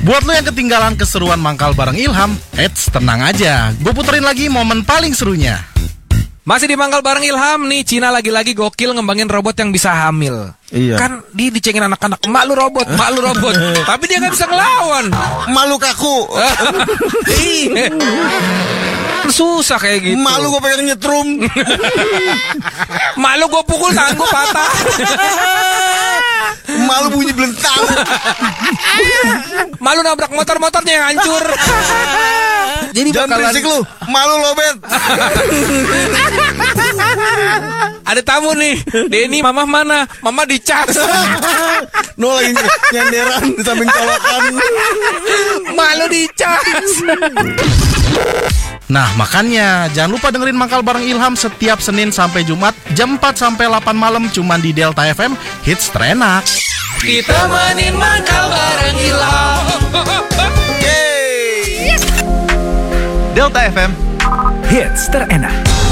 Buat lo yang ketinggalan keseruan mangkal bareng Ilham, tenang aja, gue puterin lagi momen paling serunya. Masih di mangkal bareng Ilham nih, Cina lagi-lagi gokil ngembangin robot yang bisa hamil. Iya. Kan dia dicengin anak-anak, emak lu robot. Tapi dia gak bisa ngelawan. Malu kaku. Iya. Susah kayak gitu. Malu gue pengen nyetrum. Malu gue pukul tangan gue patah. Malu bunyi belentang. Malu nabrak motor-motornya yang hancur. Jadi Jangan berisik lu. Malu lobet. Ada tamu nih. Denny, mama mana? Mama dicas. No lagi nyenderan di samping colokan. Malu dicas. Nah makanya jangan lupa dengerin mangkal bareng Ilham setiap Senin sampai Jumat jam 4 sampai 8 malam cuma di Delta FM, hits terenak. Kita mainin mangkal bareng Ilham. Delta FM, hits terenak.